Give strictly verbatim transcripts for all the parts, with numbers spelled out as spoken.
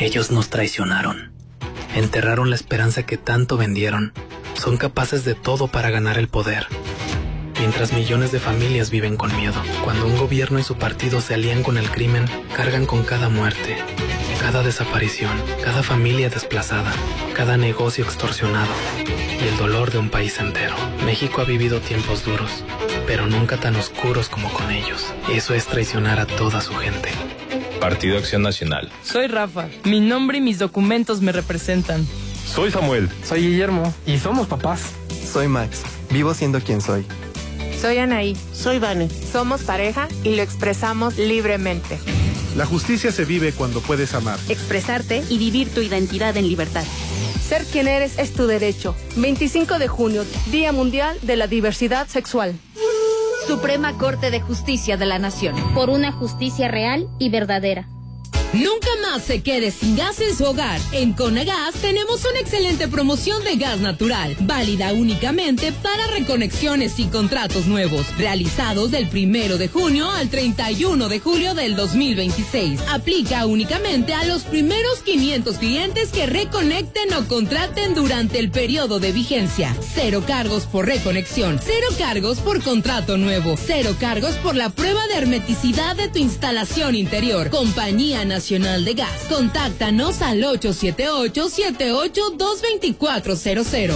Ellos nos traicionaron. Enterraron la esperanza que tanto vendieron. Son capaces de todo para ganar el poder. Mientras millones de familias viven con miedo. Cuando un gobierno y su partido se alían con el crimen, cargan con cada muerte, cada desaparición, cada familia desplazada, cada negocio extorsionado y el dolor de un país entero. México ha vivido tiempos duros, pero nunca tan oscuros como con ellos. Eso es traicionar a toda su gente. Partido Acción Nacional. Soy Rafa. Mi nombre y mis documentos me representan. Soy Samuel. Soy Guillermo. Y somos papás. Soy Max. Vivo siendo quien soy. Soy Anaí. Soy Vane. Somos pareja y lo expresamos libremente. La justicia se vive cuando puedes amar, expresarte y vivir tu identidad en libertad. Ser quien eres es tu derecho. veinticinco de junio, Día Mundial de la Diversidad Sexual. Suprema Corte de Justicia de la Nación. Por una justicia real y verdadera. Nunca más se quede sin gas en su hogar. En Conagas tenemos una excelente promoción de gas natural, válida únicamente para reconexiones y contratos nuevos, realizados del primero de junio al treinta y uno de julio del dos mil veintiséis. Aplica únicamente a los primeros quinientos clientes que reconecten o contraten durante el periodo de vigencia. Cero cargos por reconexión, cero cargos por contrato nuevo, cero cargos por la prueba de hermeticidad de tu instalación interior. Compañía Nacional de Gas. Contáctanos al ocho siete ocho, siete ocho dos, dos cuatro cero cero.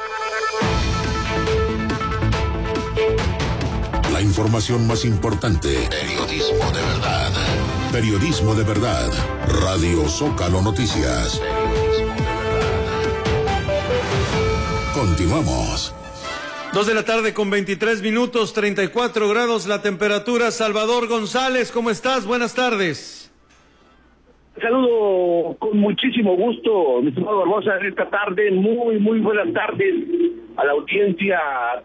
La información más importante. Periodismo de verdad. Periodismo de verdad. Radio Zócalo Noticias. Continuamos. Dos de la tarde con veintitrés minutos, treinta y cuatro grados la temperatura. Salvador González, ¿cómo estás? Buenas tardes. Saludo con muchísimo gusto, mi estimado Barbosa, esta tarde. Muy, muy buenas tardes a la audiencia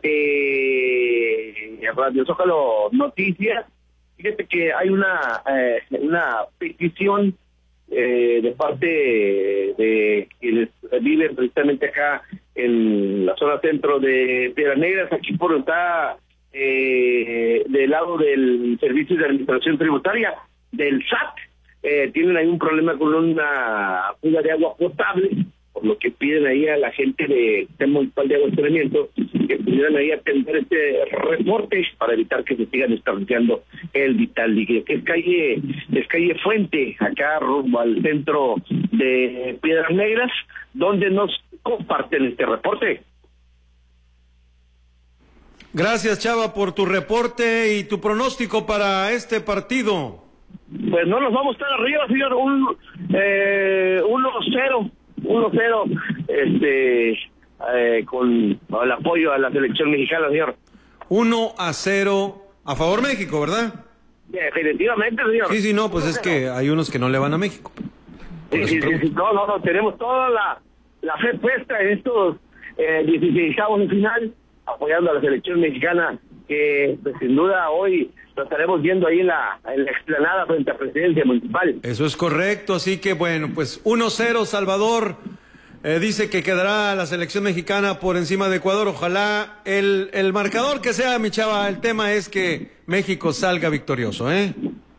de Radio Zócalo Noticias. Fíjate que hay una eh, una petición eh, de parte de quienes viven precisamente acá en la zona centro de Piedras Negras, aquí por donde está eh, del lado del Servicio de Administración Tributaria, del S A T. Eh, tienen ahí un problema con una fuga de agua potable, por lo que piden ahí a la gente de Sistema Municipal de Abastecimiento que pudieran ahí atender este reporte para evitar que se sigan estableciendo el vital líquido, que es calle, es calle Fuente, acá rumbo al centro de Piedras Negras, donde nos comparten este reporte. Gracias, Chava, por tu reporte y tu pronóstico para este partido. Pues no nos vamos tan arriba, señor. Un eh, uno cero, uno cero, este, eh, con el apoyo a la selección mexicana, señor. uno a cero a favor México, ¿verdad? Definitivamente, señor. Sí, sí, no, pues es que hay unos que no le van a México. Sí, sí, sí, no, no, no, tenemos toda la, la fe puesta en estos eh, dieciseisavos de final, apoyando a la selección mexicana, que pues, sin duda hoy lo estaremos viendo ahí en la, en la explanada frente a Presidencia Municipal. Eso es correcto, así que bueno, pues uno cero Salvador. Eh, dice que quedará la selección mexicana por encima de Ecuador. Ojalá el, el marcador que sea, mi Chava. El tema es que México salga victorioso, ¿eh?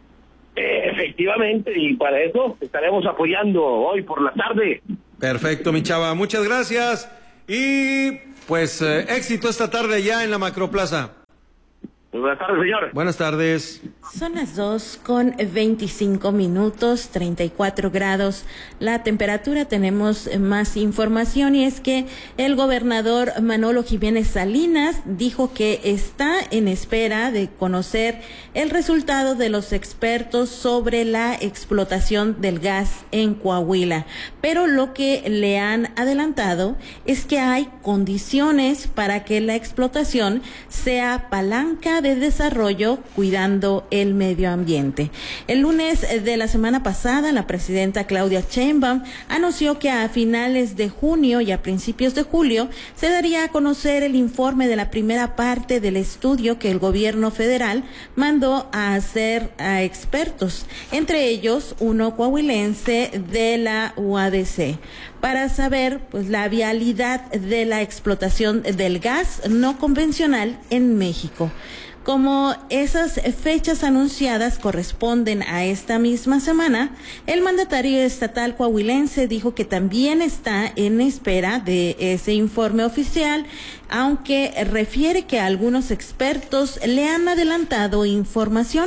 Eh, efectivamente, y para eso estaremos apoyando hoy por la tarde. Perfecto, mi Chava. Muchas gracias. Y pues eh, éxito esta tarde ya en la Macroplaza. Buenas tardes, señor. Buenas tardes. Son las dos con veinticinco minutos, treinta y cuatro grados la temperatura. Tenemos más información y es que el gobernador Manolo Jiménez Salinas dijo que está en espera de conocer el resultado de los expertos sobre la explotación del gas en Coahuila. Pero lo que le han adelantado es que hay condiciones para que la explotación sea palanca de desarrollo cuidando el medio ambiente. El lunes de la semana pasada, la presidenta Claudia Sheinbaum anunció que a finales de junio y a principios de julio se daría a conocer el informe de la primera parte del estudio que el gobierno federal mandó a hacer a expertos, entre ellos uno coahuilense de la U A D C, para saber pues la viabilidad de la explotación del gas no convencional en México. Como esas fechas anunciadas corresponden a esta misma semana, el mandatario estatal coahuilense dijo que también está en espera de ese informe oficial, aunque refiere que algunos expertos le han adelantado información.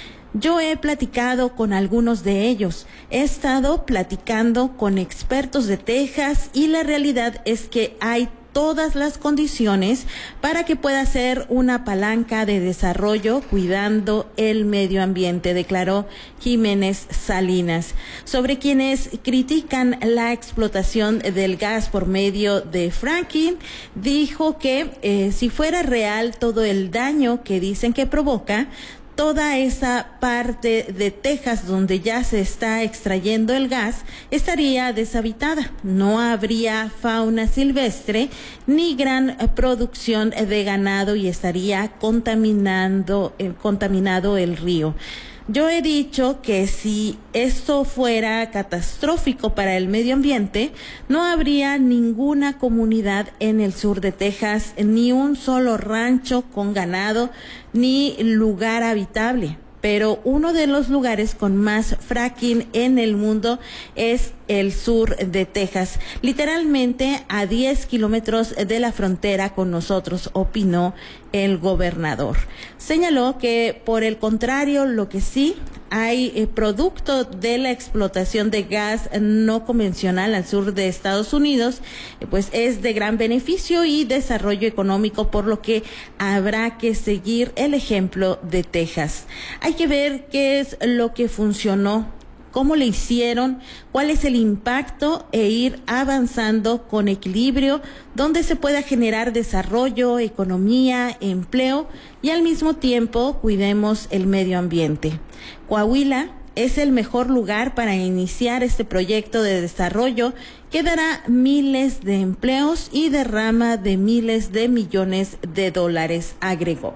Yo he platicado con algunos de ellos, he estado platicando con expertos de Texas y la realidad es que hay todas las condiciones para que pueda ser una palanca de desarrollo cuidando el medio ambiente, declaró Jiménez Salinas. Sobre quienes critican la explotación del gas por medio de fracking, dijo que eh, si fuera real todo el daño que dicen que provoca, toda esa parte de Texas donde ya se está extrayendo el gas estaría deshabitada. No habría fauna silvestre ni gran producción de ganado y estaría contaminando, eh, contaminado el río. Yo he dicho que si esto fuera catastrófico para el medio ambiente, no habría ninguna comunidad en el sur de Texas, ni un solo rancho con ganado, ni lugar habitable. Pero uno de los lugares con más fracking en el mundo es el sur de Texas, literalmente a diez kilómetros de la frontera con nosotros, opinó el gobernador. Señaló que, por el contrario, lo que sí hay eh, producto de la explotación de gas no convencional al sur de Estados Unidos, eh, pues es de gran beneficio y desarrollo económico, por lo que habrá que seguir el ejemplo de Texas. Hay que ver qué es lo que funcionó, cómo le hicieron, cuál es el impacto e ir avanzando con equilibrio donde se pueda generar desarrollo, economía, empleo y al mismo tiempo cuidemos el medio ambiente. Coahuila es el mejor lugar para iniciar este proyecto de desarrollo que dará miles de empleos y derrama de miles de millones de dólares, agregó.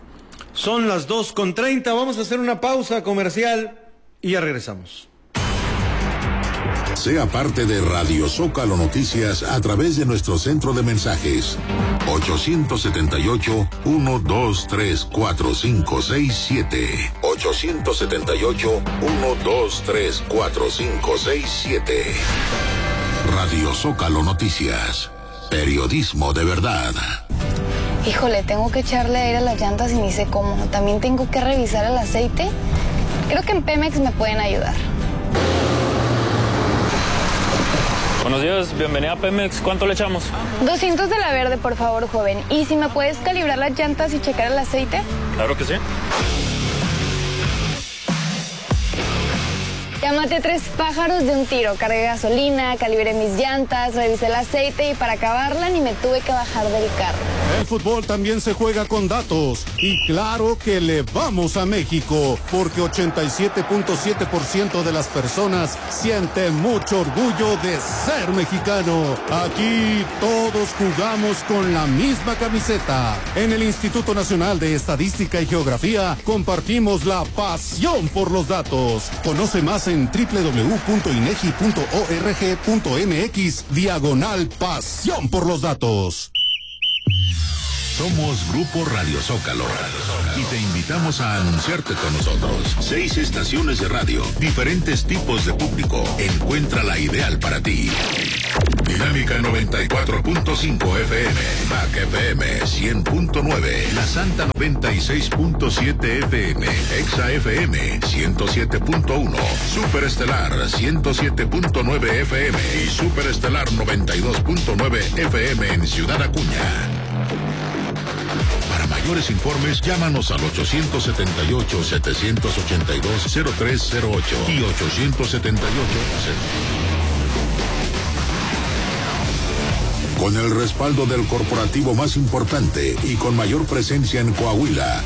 Son las dos con treinta, vamos a hacer una pausa comercial y ya regresamos. Sea parte de Radio Zócalo Noticias a través de nuestro centro de mensajes ochocientos setenta y ocho, uno dos tres, cuatro cinco seis siete. ochocientos setenta y ocho, uno dos tres, cuatro cinco seis siete. Radio Zócalo Noticias. Periodismo de verdad. Híjole, tengo que echarle aire a las llantas y ni sé cómo. También tengo que revisar el aceite. Creo que en Pemex me pueden ayudar. Buenos días, bienvenida a Pemex. ¿Cuánto le echamos? doscientos de la verde, por favor, joven. ¿Y si me puedes calibrar las llantas y checar el aceite? Claro que sí. Ya maté tres pájaros de un tiro. Cargué gasolina, calibré mis llantas, revisé el aceite y para acabarla ni me tuve que bajar del carro. El fútbol también se juega con datos. Y claro que le vamos a México, porque ochenta y siete punto siete por ciento de las personas sienten mucho orgullo de ser mexicano. Aquí todos jugamos con la misma camiseta. En el Instituto Nacional de Estadística y Geografía compartimos la pasión por los datos. Conoce más en doble u doble u doble u punto inegi punto org punto mx diagonal pasión por los datos. Somos Grupo Radio Zócalo y te invitamos a anunciarte con nosotros. Seis estaciones de radio, diferentes tipos de público. Encuentra la ideal para ti. Dinámica noventa y cuatro punto cinco F M, M A C F M cien punto nueve, La Santa noventa y seis punto siete F M, Exa F M ciento siete punto uno, Superestelar ciento siete punto nueve F M y Superestelar noventa y dos punto nueve F M en Ciudad Acuña. Para mayores informes, llámanos al ochocientos setenta y ocho, setecientos ochenta y dos, cero tres cero ocho y ochocientos setenta y ocho. Con el respaldo del corporativo más importante y con mayor presencia en Coahuila.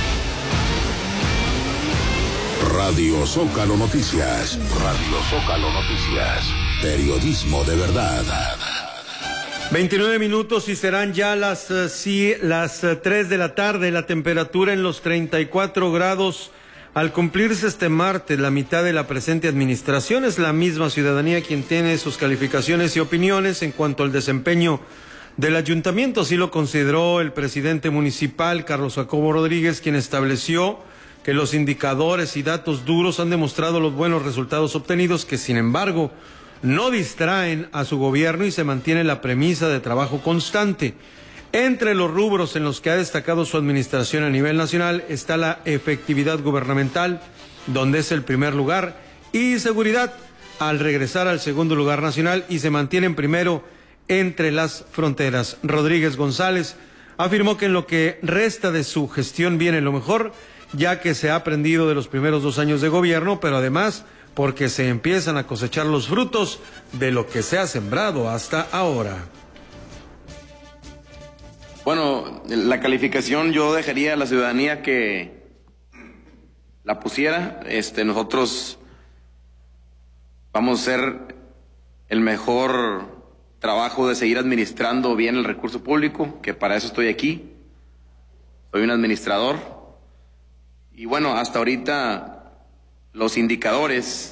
Radio Zócalo Noticias. Radio Zócalo Noticias. Periodismo de verdad. veintinueve minutos y serán ya las, uh, sí, las uh, tres de la tarde, la temperatura en los treinta y cuatro grados. Al cumplirse este martes la mitad de la presente administración, es la misma ciudadanía quien tiene sus calificaciones y opiniones en cuanto al desempeño del ayuntamiento. Así lo consideró el presidente municipal, Carlos Jacobo Rodríguez, quien estableció que los indicadores y datos duros han demostrado los buenos resultados obtenidos, que sin embargo no distraen a su gobierno y se mantiene la premisa de trabajo constante. Entre los rubros en los que ha destacado su administración a nivel nacional está la efectividad gubernamental, donde es el primer lugar, y seguridad, al regresar al segundo lugar nacional, y se mantienen primero entre las fronteras. Rodríguez González afirmó que en lo que resta de su gestión viene lo mejor, ya que se ha aprendido de los primeros dos años de gobierno, pero además porque se empiezan a cosechar los frutos de lo que se ha sembrado hasta ahora. Bueno, la calificación yo dejaría a la ciudadanía que la pusiera. Este, nosotros vamos a hacer el mejor trabajo de seguir administrando bien el recurso público, que para eso estoy aquí. Soy un administrador. Y bueno, hasta ahorita los indicadores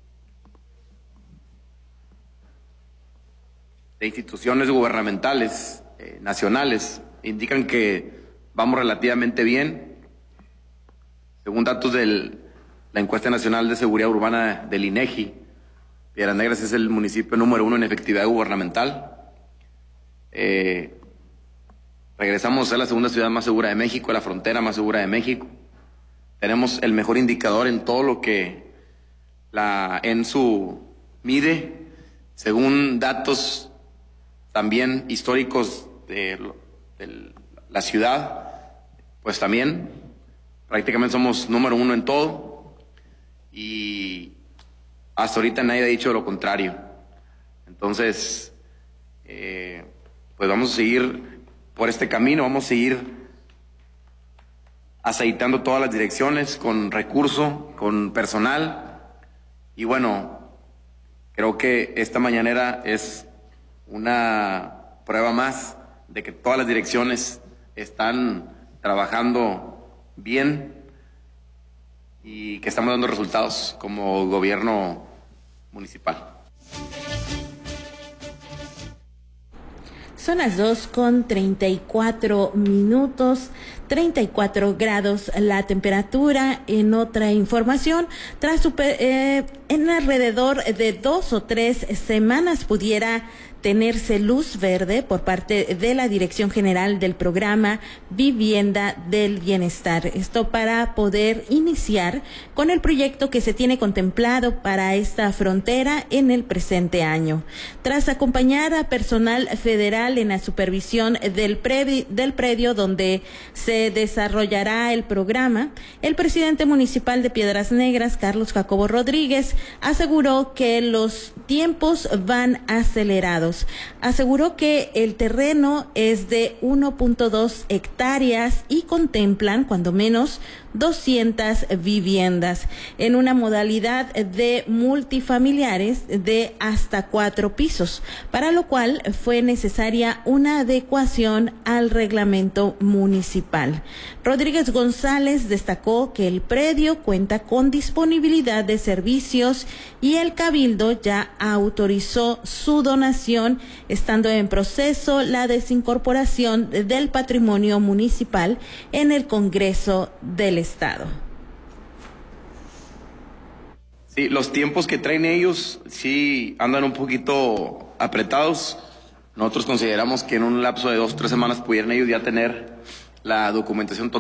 de instituciones gubernamentales eh, nacionales indican que vamos relativamente bien. Según datos de la encuesta nacional de seguridad urbana del INEGI, Piedras Negras es el municipio número uno en efectividad gubernamental. Eh, regresamos a ser la segunda ciudad más segura de México, la frontera más segura de México. Tenemos el mejor indicador en todo lo que la ENSU mide, según datos también históricos de, de la ciudad, pues también prácticamente somos número uno en todo y hasta ahorita nadie ha dicho lo contrario. Entonces, eh, pues vamos a seguir por este camino, vamos a seguir aceitando todas las direcciones con recurso, con personal. Y bueno, creo que esta mañanera es una prueba más de que todas las direcciones están trabajando bien y que estamos dando resultados como gobierno municipal. Son las dos con treinta y cuatro minutos, treinta y cuatro grados la temperatura. En otra información, tras super, eh, en alrededor de dos o tres semanas pudiera tenerse luz verde por parte de la Dirección General del Programa Vivienda del Bienestar. Esto para poder iniciar con el proyecto que se tiene contemplado para esta frontera en el presente año. Tras acompañar a personal federal en la supervisión del predio, del predio donde se desarrollará el programa, el presidente municipal de Piedras Negras, Carlos Jacobo Rodríguez, aseguró que los tiempos van acelerados. Aseguró que el terreno es de uno punto dos hectáreas y contemplan cuando menos doscientas viviendas en una modalidad de multifamiliares de hasta cuatro pisos, para lo cual fue necesaria una adecuación al reglamento municipal. Rodríguez González destacó que el predio cuenta con disponibilidad de servicios y el Cabildo ya autorizó su donación, estando en proceso la desincorporación del patrimonio municipal en el Congreso del Estado. Sí, los tiempos que traen ellos sí andan un poquito apretados. Nosotros consideramos que en un lapso de dos o tres semanas pudieran ellos ya tener la documentación total